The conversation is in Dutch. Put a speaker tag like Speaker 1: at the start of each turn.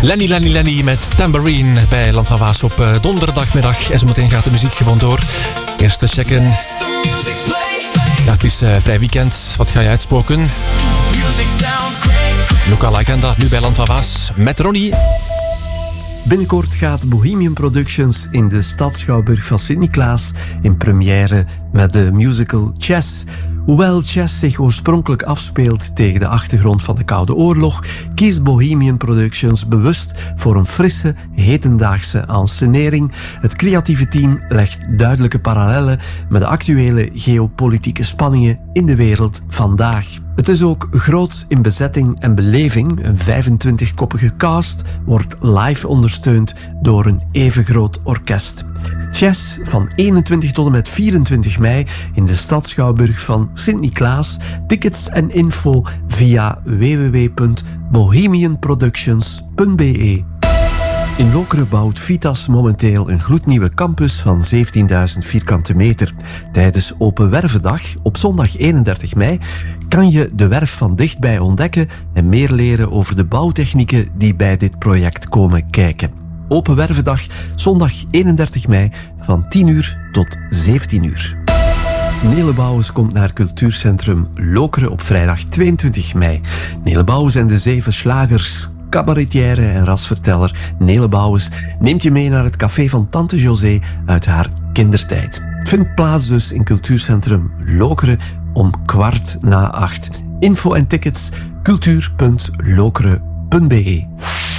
Speaker 1: Lenny met Tambourine bij Land van Waas op donderdagmiddag. En zometeen gaat de muziek gewoon door. Eerst te checken. Ja, het is vrij weekend. Wat ga je uitspoken? Lokale agenda, nu bij Land van Waas met Ronnie.
Speaker 2: Binnenkort gaat Bohemian Productions in de Stadsschouwburg van Sint-Niklaas in première met de musical Chess. Hoewel Chess zich oorspronkelijk afspeelt tegen de achtergrond van de Koude Oorlog, kiest Bohemian Productions bewust voor een frisse, hedendaagse ensenering. Het creatieve team legt duidelijke parallellen met de actuele geopolitieke spanningen in de wereld vandaag. Het is ook groots in bezetting en beleving. Een 25-koppige cast wordt live ondersteund door een even groot orkest. Chess van 21 tot en met 24 mei in de Stadsschouwburg van Sint-Niklaas. Tickets en info via www.bohemianproductions.be. In Lokeren bouwt Vitas momenteel een gloednieuwe campus van 17.000 vierkante meter. Tijdens Open Wervendag op zondag 31 mei kan je de werf van dichtbij ontdekken en meer leren over de bouwtechnieken die bij dit project komen kijken. Open Wervendag, zondag 31 mei van 10 uur tot 17 uur. Nele Bouwens komt naar Cultuurcentrum Lokeren op vrijdag 22 mei. Nele Bouwens en de 7 slagers, cabaretière en rasverteller Nele Bouwens neemt je mee naar het café van Tante José uit haar kindertijd. Het vindt plaats dus in Cultuurcentrum Lokeren om 7:15. Info en tickets cultuur.lokeren.be.